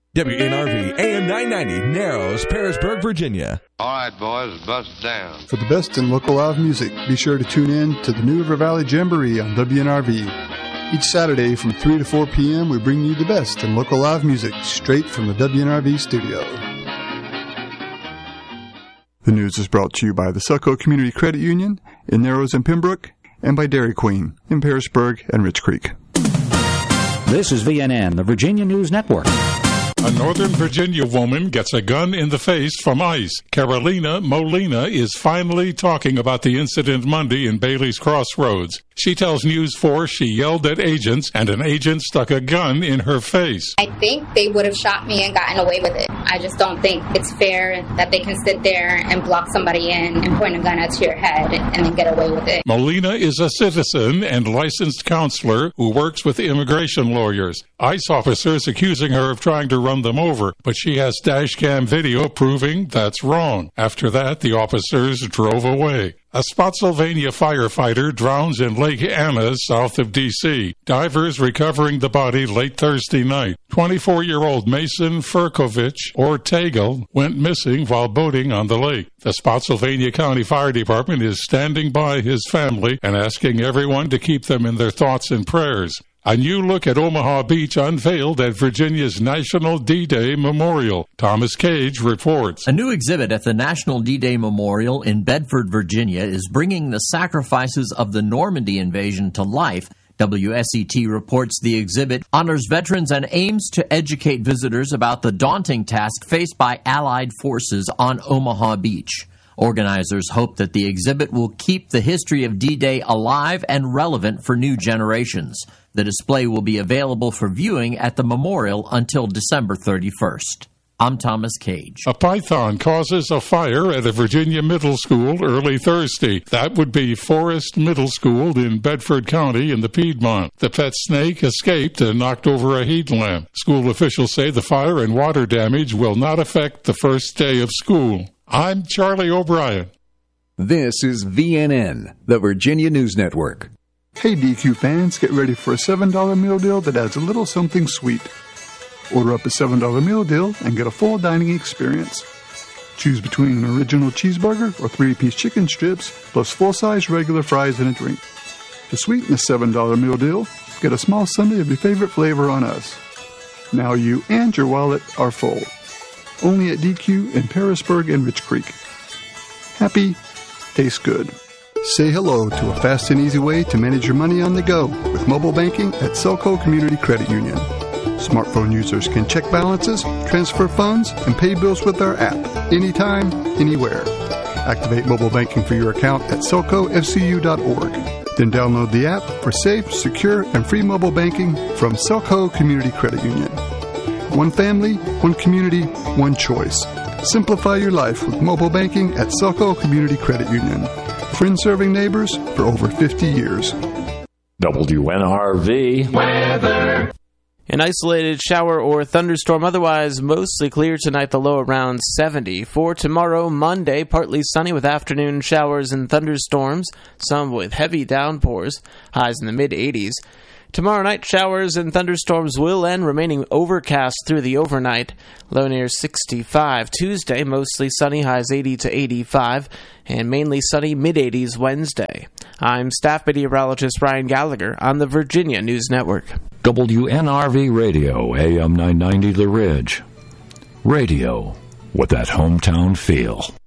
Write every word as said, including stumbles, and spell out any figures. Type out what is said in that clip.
W N R V A M nine ninety, Narrows, Parisburg, Virginia. All right, boys, bust down. For the best in local live music, be sure to tune in to the New River Valley Jamboree on W N R V. Each Saturday from three to four p.m., we bring you the best in local live music straight from the W N R V studio. The news is brought to you by the Selco Community Credit Union in Narrows and Pembroke, and by Dairy Queen in Parisburg and Rich Creek. This is V N N, the Virginia News Network. A Northern Virginia woman gets a gun in the face from ICE. Carolina Molina is finally talking about the incident Monday in Bailey's Crossroads. She tells News four she yelled at agents and an agent stuck a gun in her face. I think they would have shot me and gotten away with it. I just don't think it's fair that they can sit there and block somebody in and point a gun at your head and then get away with it. Molina is a citizen and licensed counselor who works with immigration lawyers. ICE officers accusing her of trying to run them over, but she has dash cam video proving that's wrong. After that, the officers drove away. A Spotsylvania firefighter drowns in Lake Anna, south of D C Divers recovering the body late Thursday night. twenty-four-year-old Mason Furkovich Ortega went missing while boating on the lake. The Spotsylvania County Fire Department is standing by his family and asking everyone to keep them in their thoughts and prayers. A new look at Omaha Beach unveiled at Virginia's National D-Day Memorial. Thomas Cage reports. A new exhibit at the National D-Day Memorial in Bedford, Virginia is bringing the sacrifices of the Normandy invasion to life. W S E T reports the exhibit honors veterans and aims to educate visitors about the daunting task faced by Allied forces on Omaha Beach. Organizers hope that the exhibit will keep the history of D-Day alive and relevant for new generations. The display will be available for viewing at the memorial until December thirty-first. I'm Thomas Cage. A python causes a fire at a Virginia middle school early Thursday. That would be Forest Middle School in Bedford County in the Piedmont. The pet snake escaped and knocked over a heat lamp. School officials say the fire and water damage will not affect the first day of school. I'm Charlie O'Brien. This is V N N, the Virginia News Network. Hey D Q fans, get ready for a seven dollar meal deal that adds a little something sweet. Order up a seven dollar meal deal and get a full dining experience. Choose between an original cheeseburger or three-piece chicken strips, plus full-size regular fries and a drink. To sweeten the seven dollar meal deal, get a small sundae of your favorite flavor on us. Now you and your wallet are full. Only at D Q in Parisburg and Rich Creek. Happy, tastes good. Say hello to a fast and easy way to manage your money on the go with mobile banking at Selco Community Credit Union. Smartphone users can check balances, transfer funds, and pay bills with our app anytime, anywhere. Activate mobile banking for your account at selco f c u dot org. Then download the app for safe, secure, and free mobile banking from Selco Community Credit Union. One family, one community, one choice. Simplify your life with mobile banking at Selco Community Credit Union. Friends serving neighbors for over fifty years. W N R V weather. An isolated shower or thunderstorm, otherwise mostly clear tonight, the low around seventy. For tomorrow, Monday, partly sunny with afternoon showers and thunderstorms, some with heavy downpours, highs in the mid-eighties. Tomorrow night, showers and thunderstorms will end, remaining overcast through the overnight, low near sixty-five. Tuesday, mostly sunny, highs eighty to eighty-five, and mainly sunny, mid-eighties Wednesday. I'm staff meteorologist Ryan Gallagher on the Virginia News Network. W N R V Radio, A M nine ninety The Ridge. Radio with that hometown feel.